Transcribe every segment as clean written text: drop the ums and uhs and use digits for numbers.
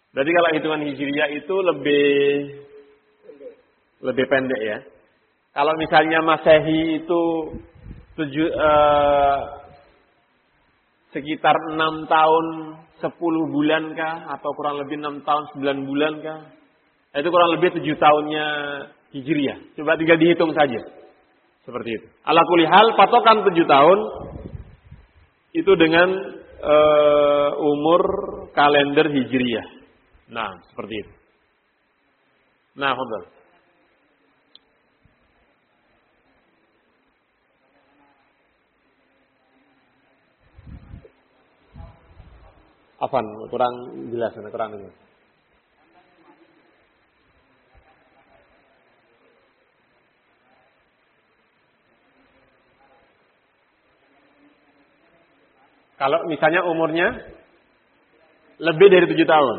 Berarti kalau hitungan Hijriyah itu lebih pendek ya. Kalau misalnya Masehi itu sekitar 6 tahun 10 bulan kah, atau kurang lebih 6 tahun 9 bulan kah? Itu kurang lebih 7 tahunnya Hijriyah. Coba tinggal dihitung saja. Seperti itu. Ala kulli hal, patokan 7 tahun itu dengan umur kalender Hijriyah. Nah, seperti itu. Nah, fadhal. Afan, kurang jelas, kurang jelas. Kalau misalnya umurnya lebih dari 7 tahun,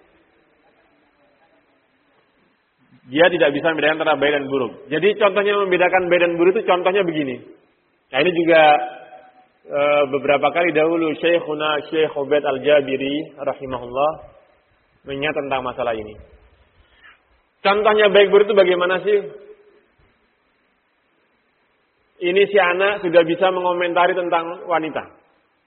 dia tidak bisa membedakan antara baik dan buruk. Jadi contohnya membedakan baik dan buruk itu contohnya begini. Nah ini juga beberapa kali dahulu Syekhuna Syekh Ubaid Al-Jabiri rahimahullah mengingat tentang masalah ini. Contohnya baik buruk itu bagaimana sih? Ini si anak sudah bisa mengomentari tentang wanita.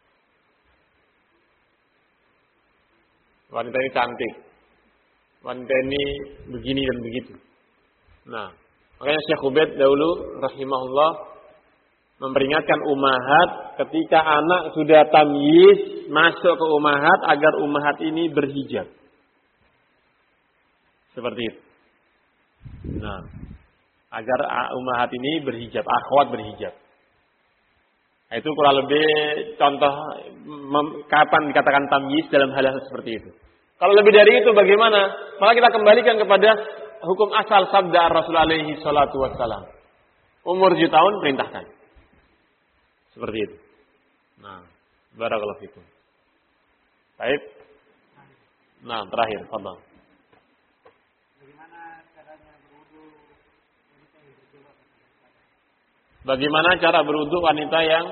Wanita ini cantik. Wanita ini begini dan begitu. Nah, makanya Syekh Ubaid dahulu rahimahullah memperingatkan ummahat ketika anak sudah tamyiz masuk ke ummahat agar ummahat ini berhijab. Seperti itu. Nah, agar ummahat ini berhijab, akhwat berhijab. Nah, itu kurang lebih contoh kapan dikatakan tamyiz dalam hal seperti itu. Kalau lebih dari itu bagaimana? Maka kita kembalikan kepada hukum asal sabda Rasulullah alaihi salatu wassalam. Umur 7 tahun perintahkan. Seperti itu. Nah, barakallahu fikum. Baik. Nah, terakhir, fadhal. Bagaimana cara berwudu wanita yang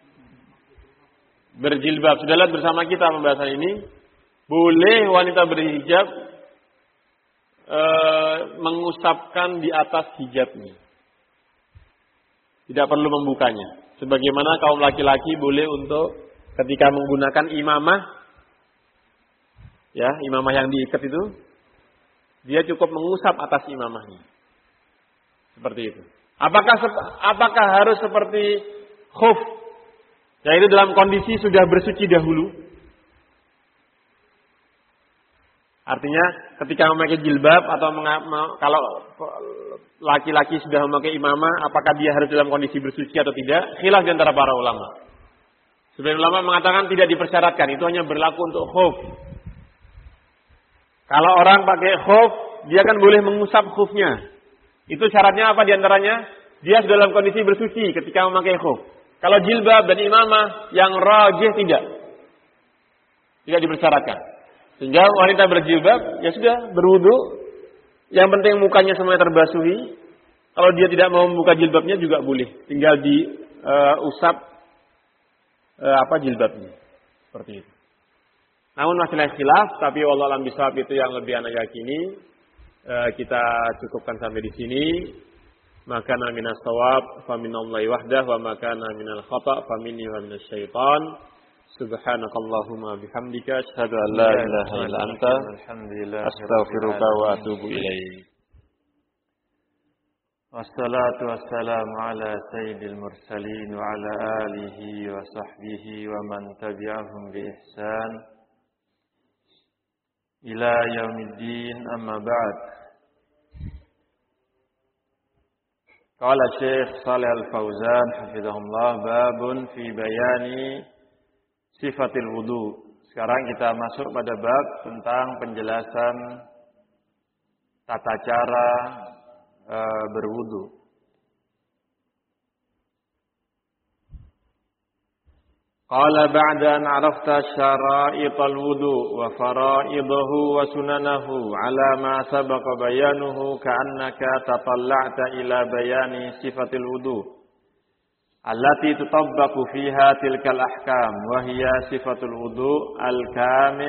berjilbab? Sudah lihat bersama kita pembahasan ini. Boleh wanita berhijab mengusapkan di atas hijabnya. Tidak perlu membukanya. Sebagaimana kaum laki-laki boleh untuk ketika menggunakan imamah, ya imamah yang diikat itu, dia cukup mengusap atas imamahnya. Seperti itu. Apakah harus seperti khuf, yaitu dalam kondisi sudah bersuci dahulu? Artinya ketika memakai jilbab atau kalau laki-laki sudah memakai imamah, apakah dia harus dalam kondisi bersuci atau tidak? Khilaf di antara para ulama. Sebagian ulama mengatakan tidak dipersyaratkan, itu hanya berlaku untuk khuf. Kalau orang pakai khuf, dia kan boleh mengusap khufnya. Itu syaratnya apa di antaranya? Dia sudah dalam kondisi bersuci ketika memakai khuf. Kalau jilbab dan imamah yang rajih tidak dipersyaratkan. Sehingga wanita berjilbab, ya sudah berwudu. Yang penting mukanya semuanya terbasuhi. Kalau dia tidak mau membuka jilbabnya juga boleh. Tinggal diusap jilbabnya. Seperti itu. Namun masalah khilaf, tapi wallahu a'lam bishawab itu yang lebih anak yakini. Kita cukupkan sampai di sini. Maka minas shawab fa minallahi wahdah wa maka minal khata' fa minni wa minasy syaitan. Subhanakallahumma bihamdika asyhadu an la ilaha illa anta astaghfiruka wa atubu ilaik. Wassalatu wassalamu ala sayyidil mursalin wa ala alihi wa sahbihi wa man tabi'ahum bi ihsan ila yaumiddin, amma ba'd. Qala Syekh Shalih Al-Fauzan hafizahullah, babun fi bayani sifatil wudu. Sekarang kita masuk pada bab tentang penjelasan tata cara berwudu. Qala ba'da an 'arafta syara'ital wudu wa fara'idahu wa sunanahu 'ala ma sabaqa bayanuhu ka'annaka tatalla'ta ila bayani sifatil wudu allati tutabbaqu fiha tilkal ahkam wa hiya sifatul wudu al-kamil